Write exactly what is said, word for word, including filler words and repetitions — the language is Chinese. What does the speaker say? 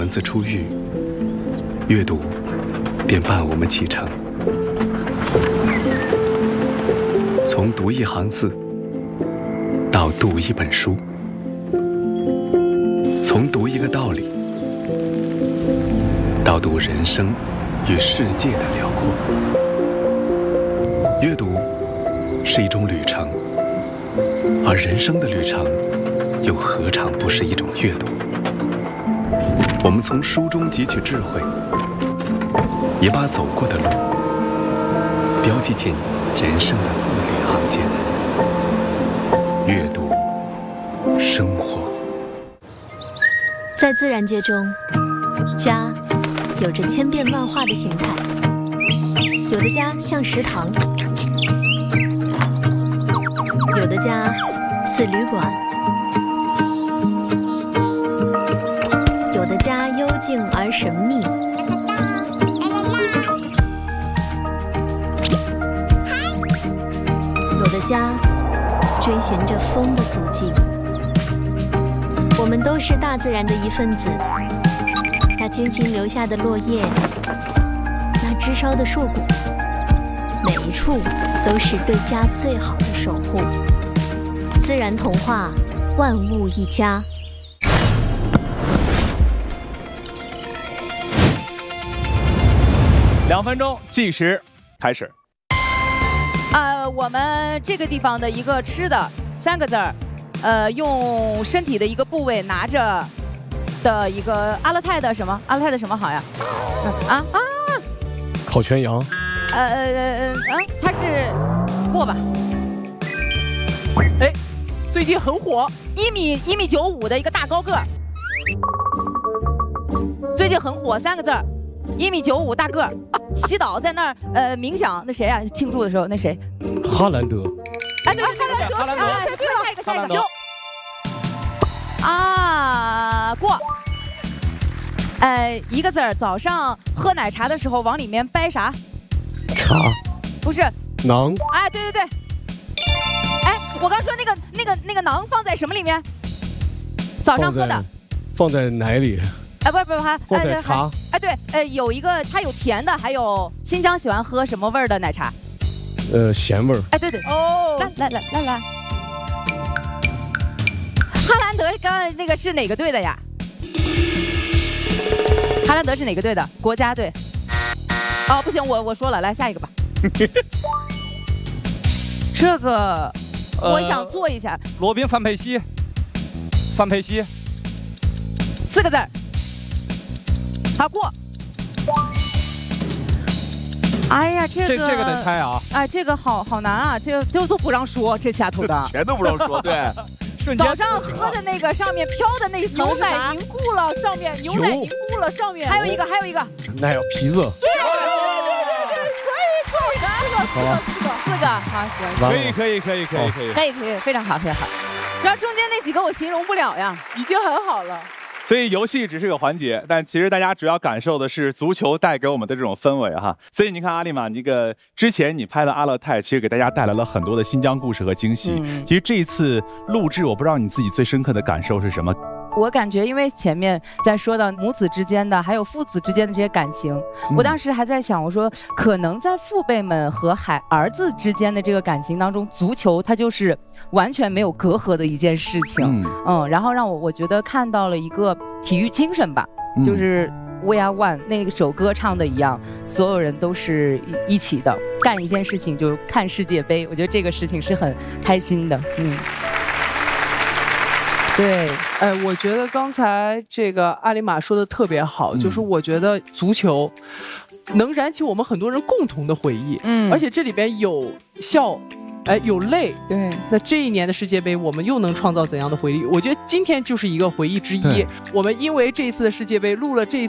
文字出狱，阅读便伴我们启程。从读一行字到读一本书，从读一个道理到读人生与世界的辽阔。阅读是一种旅程，而人生的旅程又何尝不是一种阅读？我们从书中汲取智慧，也把走过的路标记进人生的字里行间。阅读，生活。 在自然界中，家有着千变万化的形态，有的家像食堂，有的家似旅馆，有的家幽静而神秘，有的家追寻着风的足迹。我们都是大自然的一份子，那精心留下的落叶，那枝梢的硕果，每一处都是对家最好的守护。自然童话，万物一家。 两分钟计时开始。 呃，我们这个地方的一个吃的三个字儿，呃，用身体的一个部位拿着的一个阿勒泰的什么？阿勒泰的什么好呀？啊啊！ 烤全羊。 呃呃呃呃，它是过吧？ 哎，最近很火， 一米一米九五的一个大高个儿，最近很火，三个字儿。一米九五大个儿啊，祈祷在那儿呃冥想，那谁啊？庆祝的时候那谁？ 哈兰德。 哎，对，哈兰德， 哈兰德， 哎，对了，下一个，下一个。啊，过。哎，一个字儿，早上喝奶茶的时候往里面掰啥？ 茶。 不是。 馕。 哎，对对对。哎，我刚说那个那个那个馕放在什么里面？早上喝的。 放在奶里。 哎，不是不是，还放在茶。 哎，对，呃，有一个它有甜的，还有新疆喜欢喝什么味儿的奶茶？ 呃，咸味儿。 哎，对对，哦，来来来来来，哈兰德刚刚那个是哪个队的呀？哈兰德是哪个队的？国家队。哦，不行，我我说了，来下一个吧。这个我想做一下。 罗宾范佩西。范佩西。 四个字儿。好过。哎呀，这个这这个得猜啊！ 哎，这个好好难啊，这个这都不让说，这下头的全都不让说，对。瞬间早上喝的那个上面飘的那层牛奶凝固了，上面牛奶凝固了，上面还有一个，还有一个奶油皮子。 对对对对对，可以够难，四个四个四个，好行， 可以可以可以可以可以可以可以，非常好非常好。主要中间那几个我形容不了呀， 已经很好了。 所以游戏只是个环节，但其实大家主要感受的是足球带给我们的这种氛围哈。所以你看阿丽玛，那个之前你拍的阿勒泰，其实给大家带来了很多的新疆故事和惊喜。嗯、其实这一次录制，我不知道你自己最深刻的感受是什么？ 我感觉，因为前面在说到母子之间的，还有父子之间的这些感情，嗯、我当时还在想，我说可能在父辈们和孩儿子之间的这个感情当中，足球它就是完全没有隔阂的一件事情。嗯，嗯然后让我我觉得看到了一个体育精神吧，嗯、就是 We Are One 那首歌唱的一样，所有人都是一起的，干一件事情就是看世界杯。我觉得这个事情是很开心的。嗯。 对，哎，我觉得刚才这个阿里玛说的特别好，嗯、就是我觉得足球能燃起我们很多人共同的回忆，嗯，而且这里边有笑，哎，有泪， 对。 那这一年的世界杯，我们又能创造怎样的回忆？我觉得今天就是一个回忆之一。我们因为这一次的世界杯录了这一